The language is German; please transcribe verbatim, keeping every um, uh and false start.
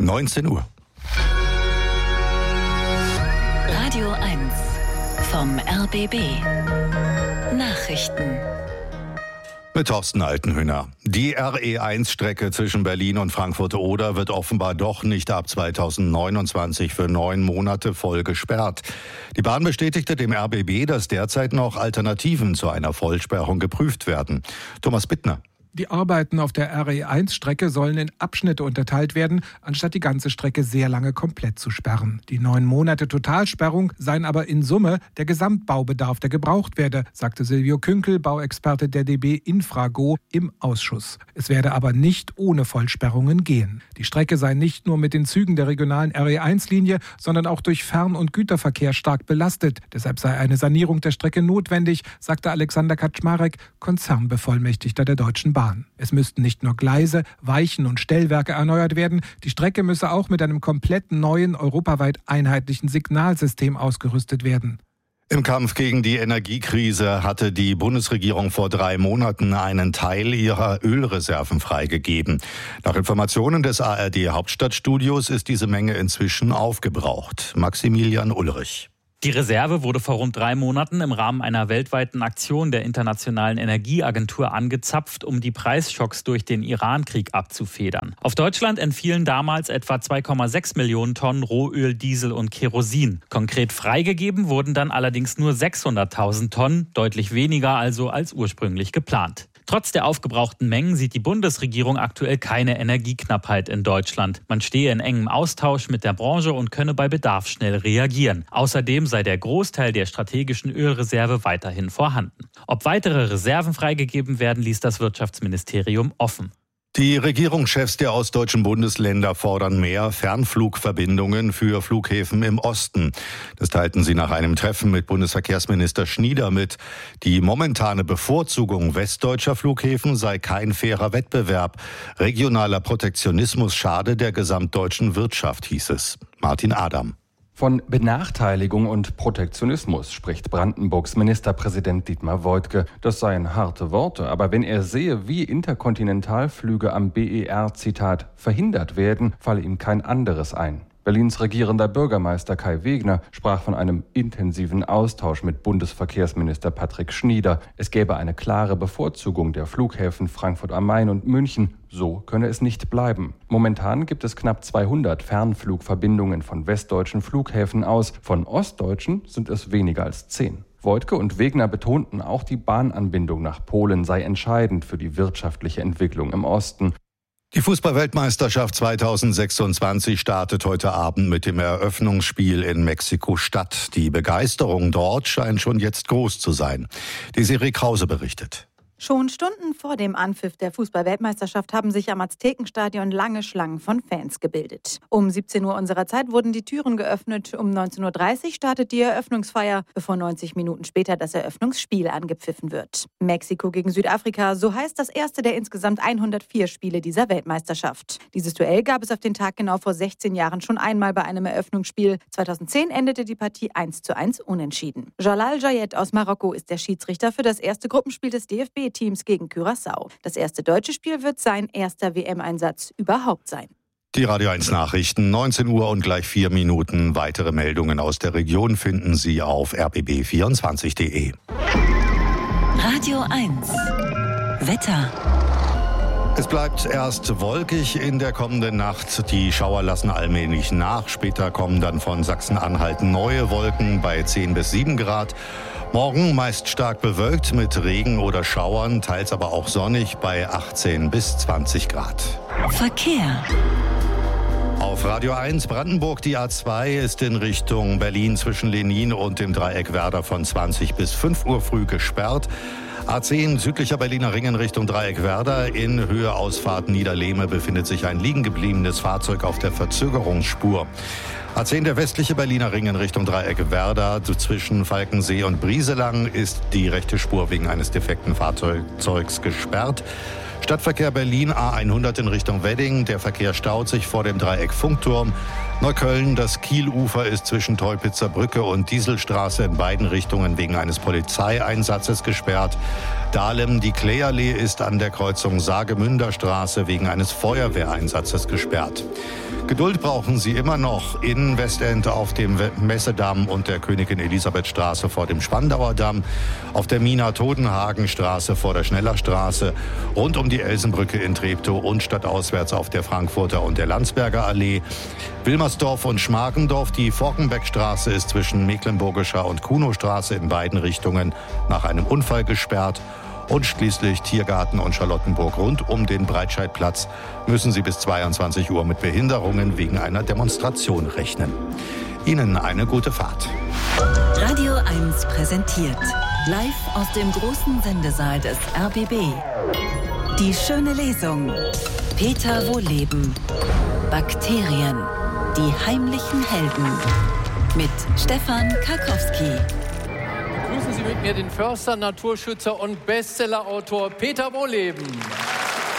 neunzehn Uhr. Radio eins vom R B B. Nachrichten. Mit Thorsten Altenhüner. Die R E eins Strecke zwischen Berlin und Frankfurt-Oder wird offenbar doch nicht ab zweitausendneunundzwanzig für neun Monate voll gesperrt. Die Bahn bestätigte dem R B B, dass derzeit noch Alternativen zu einer Vollsperrung geprüft werden. Thomas Bittner. Die Arbeiten auf der R E eins Strecke sollen in Abschnitte unterteilt werden, anstatt die ganze Strecke sehr lange komplett zu sperren. Die neun Monate Totalsperrung seien aber in Summe der Gesamtbaubedarf, der gebraucht werde, sagte Silvio Künkel, Bauexperte der D B Infrago, im Ausschuss. Es werde aber nicht ohne Vollsperrungen gehen. Die Strecke sei nicht nur mit den Zügen der regionalen R E eins Linie, sondern auch durch Fern- und Güterverkehr stark belastet. Deshalb sei eine Sanierung der Strecke notwendig, sagte Alexander Kaczmarek, Konzernbevollmächtigter der Deutschen Bahn. Es müssten nicht nur Gleise, Weichen und Stellwerke erneuert werden, die Strecke müsse auch mit einem komplett neuen, europaweit einheitlichen Signalsystem ausgerüstet werden. Im Kampf gegen die Energiekrise hatte die Bundesregierung vor drei Monaten einen Teil ihrer Ölreserven freigegeben. Nach Informationen des A R D-Hauptstadtstudios ist diese Menge inzwischen aufgebraucht. Maximilian Ulrich. Die Reserve wurde vor rund drei Monaten im Rahmen einer weltweiten Aktion der Internationalen Energieagentur angezapft, um die Preisschocks durch den Iran-Krieg abzufedern. Auf Deutschland entfielen damals etwa zwei Komma sechs Millionen Tonnen Rohöl, Diesel und Kerosin. Konkret freigegeben wurden dann allerdings nur sechshunderttausend Tonnen, deutlich weniger also als ursprünglich geplant. Trotz der aufgebrauchten Mengen sieht die Bundesregierung aktuell keine Energieknappheit in Deutschland. Man stehe in engem Austausch mit der Branche und könne bei Bedarf schnell reagieren. Außerdem sei der Großteil der strategischen Ölreserve weiterhin vorhanden. Ob weitere Reserven freigegeben werden, ließ das Wirtschaftsministerium offen. Die Regierungschefs der ostdeutschen Bundesländer fordern mehr Fernflugverbindungen für Flughäfen im Osten. Das teilten sie nach einem Treffen mit Bundesverkehrsminister Schnieder mit. Die momentane Bevorzugung westdeutscher Flughäfen sei kein fairer Wettbewerb. Regionaler Protektionismus schade der gesamtdeutschen Wirtschaft, hieß es. Martin Adam. Von Benachteiligung und Protektionismus spricht Brandenburgs Ministerpräsident Dietmar Woidke. Das seien harte Worte, aber wenn er sehe, wie Interkontinentalflüge am B E R, Zitat, verhindert werden, falle ihm kein anderes ein. Berlins regierender Bürgermeister Kai Wegner sprach von einem intensiven Austausch mit Bundesverkehrsminister Patrick Schnieder. Es gäbe eine klare Bevorzugung der Flughäfen Frankfurt am Main und München. So könne es nicht bleiben. Momentan gibt es knapp zweihundert Fernflugverbindungen von westdeutschen Flughäfen aus. Von ostdeutschen sind es weniger als zehn. Woidke und Wegner betonten, auch die Bahnanbindung nach Polen sei entscheidend für die wirtschaftliche Entwicklung im Osten. Die Fußball-Weltmeisterschaft zweitausendsechsundzwanzig startet heute Abend mit dem Eröffnungsspiel in Mexiko-Stadt. Die Begeisterung dort scheint schon jetzt groß zu sein. Desiree Krause berichtet. Schon Stunden vor dem Anpfiff der Fußball-Weltmeisterschaft haben sich am Aztekenstadion lange Schlangen von Fans gebildet. Um siebzehn Uhr unserer Zeit wurden die Türen geöffnet. Um neunzehn Uhr dreißig startet die Eröffnungsfeier, bevor neunzig Minuten später das Eröffnungsspiel angepfiffen wird. Mexiko gegen Südafrika, so heißt das erste der insgesamt hundertvier Spiele dieser Weltmeisterschaft. Dieses Duell gab es auf den Tag genau vor sechzehn Jahren schon einmal bei einem Eröffnungsspiel. zweitausendzehn endete die Partie eins zu eins unentschieden. Jalal Jayed aus Marokko ist der Schiedsrichter für das erste Gruppenspiel des D F B Teams gegen Curaçao. Das erste deutsche Spiel wird sein erster W M-Einsatz überhaupt sein. Die Radio eins Nachrichten, neunzehn Uhr und gleich vier Minuten. Weitere Meldungen aus der Region finden Sie auf r b b vierundzwanzig punkt d e. Radio eins Wetter. Es bleibt erst wolkig in der kommenden Nacht. Die Schauer lassen allmählich nach. Später kommen dann von Sachsen-Anhalt neue Wolken bei zehn bis sieben Grad. Morgen meist stark bewölkt mit Regen oder Schauern, teils aber auch sonnig bei achtzehn bis zwanzig Grad. Verkehr. Auf Radio eins Brandenburg, die A zwei ist in Richtung Berlin zwischen Lenin und dem Dreieck Werder von zwanzig bis fünf Uhr früh gesperrt. A zehn südlicher Berliner Ring in Richtung Dreieck Werder. In Höhe Ausfahrt Niederlehme befindet sich ein liegengebliebenes Fahrzeug auf der Verzögerungsspur. A zehn der westliche Berliner Ring in Richtung Dreieck Werder. Zwischen Falkensee und Brieselang ist die rechte Spur wegen eines defekten Fahrzeugs gesperrt. Stadtverkehr Berlin A hundert in Richtung Wedding. Der Verkehr staut sich vor dem Dreieck Funkturm. Neukölln, das Kielufer ist zwischen Teupitzer Brücke und Dieselstraße in beiden Richtungen wegen eines Polizeieinsatzes gesperrt. Dahlem, die Kläallee ist an der Kreuzung Saargemünder Straße wegen eines Feuerwehreinsatzes gesperrt. Geduld brauchen Sie immer noch in Westend auf dem Messedamm und der Königin Elisabeth Straße vor dem Spandauer Damm, auf der Mina-Todenhagen Straße vor der Schnellerstraße, rund um die Elsenbrücke in Treptow und stadtauswärts auf der Frankfurter und der Landsberger Allee. Wilmersdorf und Schmargendorf, die Forkenbeckstraße ist zwischen Mecklenburgischer und Kunostraße in beiden Richtungen nach einem Unfall gesperrt. Und schließlich Tiergarten und Charlottenburg rund um den Breitscheidplatz müssen Sie bis zweiundzwanzig Uhr mit Behinderungen wegen einer Demonstration rechnen. Ihnen eine gute Fahrt. Radio eins präsentiert live aus dem großen Sendesaal des R B B die schöne Lesung. Peter Wohlleben. Bakterien. Die heimlichen Helden. Mit Stefan Karkowski. Begrüßen Sie mit mir den Förster, Naturschützer und Bestsellerautor Peter Wohlleben.